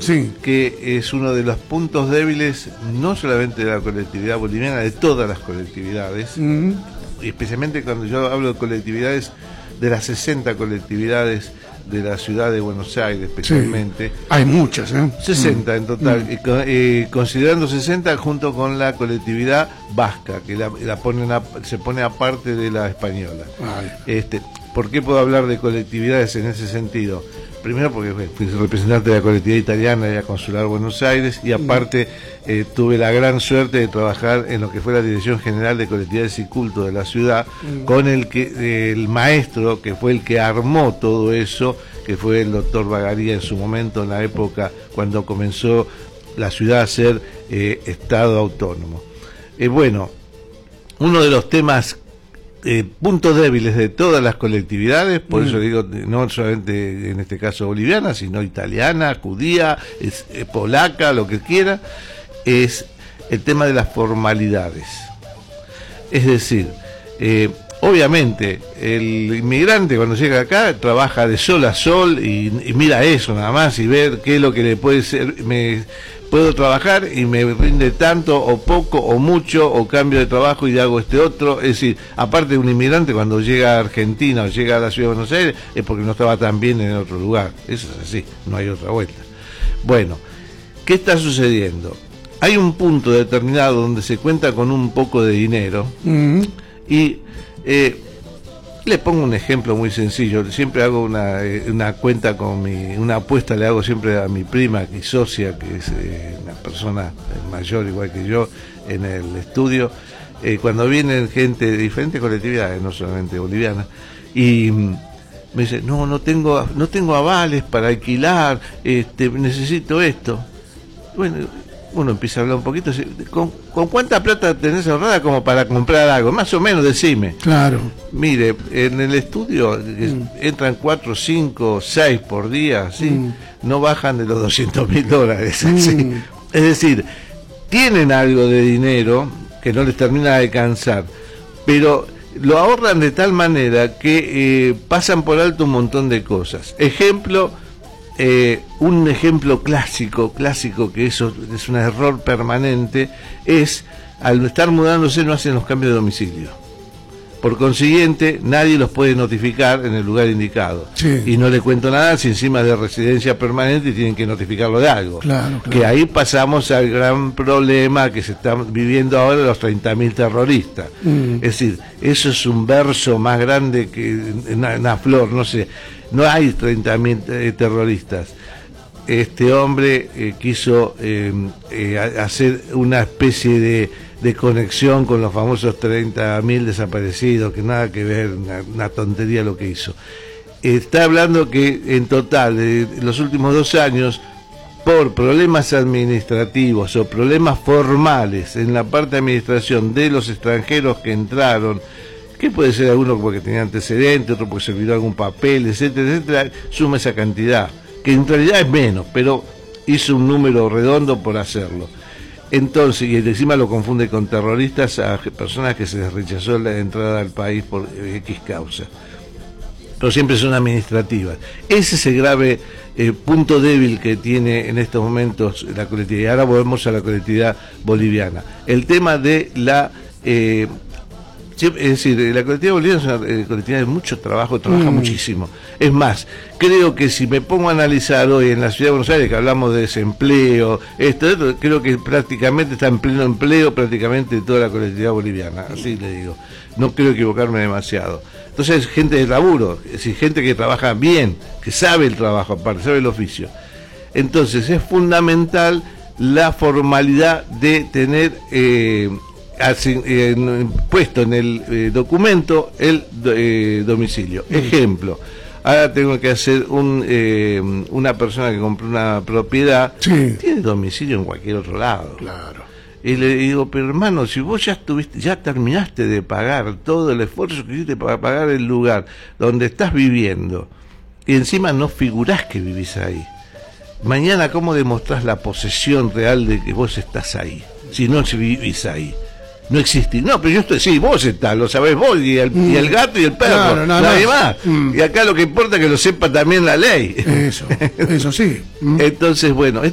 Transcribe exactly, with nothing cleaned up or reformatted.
sí, que es uno de los puntos débiles no solamente de la colectividad boliviana, de todas las colectividades, mm, y especialmente cuando yo hablo de colectividades, de las sesenta colectividades de la ciudad de Buenos Aires especialmente. sí. Hay muchas, ¿eh? sesenta Mm. en total, Mm. y con- eh, considerando sesenta junto con la colectividad vasca, que la, la ponen a- se pone aparte de la española. Ay. Este, ¿por qué puedo hablar de colectividades en ese sentido? Primero porque bueno, fui representante de la colectividad italiana y a Consular Buenos Aires, y aparte eh, tuve la gran suerte de trabajar en lo que fue la Dirección General de Colectividades y Culto de la ciudad, Mm. con el que eh, el maestro que fue el que armó todo eso, que fue el doctor Bagaría en su momento, en la época cuando comenzó la ciudad a ser eh, Estado autónomo. Eh, bueno, uno de los temas Eh, puntos débiles de todas las colectividades, por Mm. eso digo, no solamente en este caso boliviana, sino italiana, judía, es, eh, polaca, lo que quiera, es el tema de las formalidades. Es decir, eh, obviamente el inmigrante cuando llega acá trabaja de sol a sol y, y mira eso nada más y ver qué es lo que le puede ser, me puedo trabajar y me rinde tanto o poco o mucho, o cambio de trabajo y hago este otro. Es decir, aparte de un inmigrante cuando llega a Argentina o llega a la ciudad de Buenos Aires es porque no estaba tan bien en otro lugar. Eso es así, no hay otra vuelta. Bueno, ¿qué está sucediendo? Hay un punto determinado donde se cuenta con un poco de dinero Mm. y eh, le pongo un ejemplo muy sencillo. Siempre hago una, eh, una cuenta con mi, una apuesta le hago siempre a mi prima y socia, que es eh, una persona mayor igual que yo en el estudio, eh, cuando vienen gente de diferentes colectividades, no solamente bolivianas, y mm, me dice, no, no tengo, no tengo avales para alquilar, este, necesito esto. Bueno, uno empieza a hablar un poquito, ¿con, ¿con cuánta plata tenés ahorrada como para comprar algo? Más o menos, decime. Claro. Mire, en el estudio eh, Mm. entran cuatro, cinco, seis por día, ¿sí? Mm. No bajan de los doscientos mil dólares. Mm. ¿sí? Es decir, tienen algo de dinero que no les termina de alcanzar, pero lo ahorran de tal manera que eh, pasan por alto un montón de cosas. Ejemplo, eh, un ejemplo clásico, clásico que eso es un error permanente, es al estar mudándose no hacen los cambios de domicilio. Por consiguiente, nadie los puede notificar en el lugar indicado. Sí. Y no le cuento nada si encima de residencia permanente tienen que notificarlo de algo. Claro, claro. Que ahí pasamos al gran problema que se está viviendo ahora, los treinta mil terroristas. Mm. Es decir, eso es un verso más grande que una, una flor, no sé. No hay treinta mil eh, terroristas. Este hombre eh, quiso eh, eh, hacer una especie de, de conexión con los famosos treinta mil desaparecidos, que nada que ver, una, una tontería lo que hizo. Está hablando que en total, de los últimos dos años, por problemas administrativos o problemas formales en la parte de administración de los extranjeros que entraron, que puede ser alguno porque tenía antecedentes, otro porque se olvidó algún papel, etcétera, etcétera, suma esa cantidad, que en realidad es menos, pero hizo un número redondo por hacerlo. Entonces, y encima lo confunde con terroristas a personas que se les rechazó la entrada al país por X causa. Pero siempre son administrativas. Ese es el grave eh, punto débil que tiene en estos momentos la colectividad. Ahora volvemos a la colectividad boliviana. El tema de la... Eh, es decir, la colectividad boliviana es una eh, colectividad de mucho trabajo, trabaja Mm. muchísimo. Es más, creo que si me pongo a analizar hoy en la ciudad de Buenos Aires, que hablamos de desempleo, esto, esto, creo que prácticamente está en pleno empleo prácticamente toda la colectividad boliviana, así le digo. No creo equivocarme demasiado. Entonces, gente de laburo, es decir, gente que trabaja bien, que sabe el trabajo aparte, sabe el oficio. Entonces, es fundamental la formalidad de tener... Eh, Así, eh, puesto en el eh, documento el eh, domicilio. Ejemplo, ahora tengo que hacer un eh, una persona que compró una propiedad, Sí. tiene domicilio en cualquier otro lado. Claro. Y le digo, pero hermano, si vos ya estuviste, ya terminaste de pagar todo el esfuerzo que hiciste para pagar el lugar donde estás viviendo, y encima no figurás que vivís ahí, mañana ¿cómo demostrás la posesión real de que vos estás ahí? Si no vivís ahí. No existe. No, pero yo estoy, sí, vos estás, lo sabés vos, y el, Mm. y el gato y el perro, Claro, nada nadie más. más. Mm. Y acá lo que importa es que lo sepa también la ley. Eso, eso sí. Mm. Entonces, bueno,